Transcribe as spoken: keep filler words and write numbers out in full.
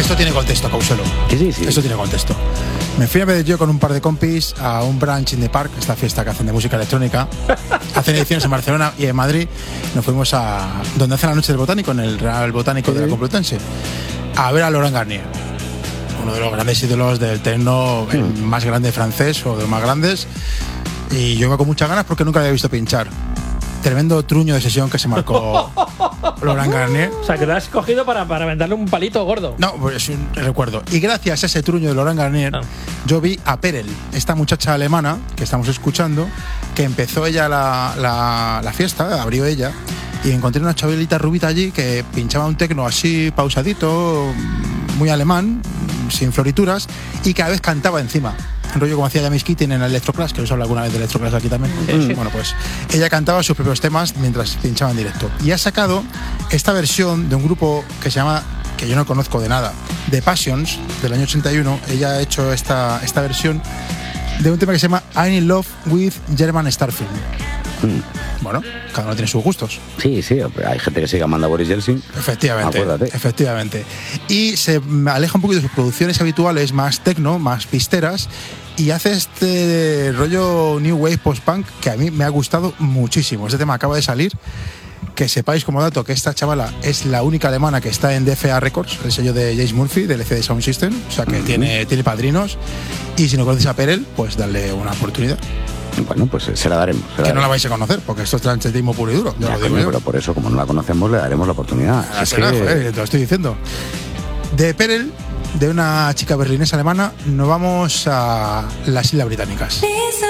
esto tiene contexto, Causelo. Sí, sí, sí. Esto tiene contexto. Me fui a ver yo con un par de compis a un brunch in the park, esta fiesta que hacen de música electrónica. Hacen ediciones en Barcelona y en Madrid. Nos fuimos a donde hacen la noche del botánico, en el Real Botánico de la Complutense, a ver a Laurent Garnier, uno de los grandes ídolos del techno, el Mm. más grande francés o de los más grandes. Y yo iba con muchas ganas porque nunca había visto pinchar. Tremendo truño de sesión que se marcó Laurent Garnier. O sea, que lo has cogido para, para venderle un palito gordo. No, pues es un recuerdo. Y gracias a ese truño de Laurent Garnier, Ah. yo vi a Perel, esta muchacha alemana que estamos escuchando, que empezó ella la, la, la fiesta, abrió ella, y encontré una chavalita rubita allí que pinchaba un tecno así pausadito, muy alemán, sin florituras, y cada vez cantaba encima. Un rollo como hacía James Keating en Electroclash, que os hablo alguna vez de Electroclash aquí también. Sí, sí. Bueno, pues ella cantaba sus propios temas mientras pinchaba en directo. Y ha sacado esta versión de un grupo que se llama, que yo no conozco de nada, The Passions, del año ochenta y uno. Ella ha hecho esta, esta versión de un tema que se llama I'm in Love with German Starfield. Mm. Bueno, cada uno tiene sus gustos. Sí, sí, hay gente que sigue amando a Boris Yeltsin. Efectivamente, Acuérdate. efectivamente. Y se aleja un poquito de sus producciones habituales, más techno, más pisteras, y hace este rollo new wave post-punk que a mí me ha gustado muchísimo. Este tema acaba de salir. Que sepáis como dato que esta chavala es la única alemana que está en D F A Records, el sello de James Murphy, del L C D Sound System, o sea que uh-huh. tiene, tiene padrinos. Y si no conoces a Perel, pues darle una oportunidad. Bueno, pues se la daremos. Se la que daremos. no la vais a conocer, porque esto es transitismo puro y duro. Ya Ya, lo digo coño, yo. pero por eso, como no la conocemos, le daremos la oportunidad. Ah, Es será, que- joder, te lo estoy diciendo. De Perel, de una chica berlinesa alemana, nos vamos a las Islas Británicas.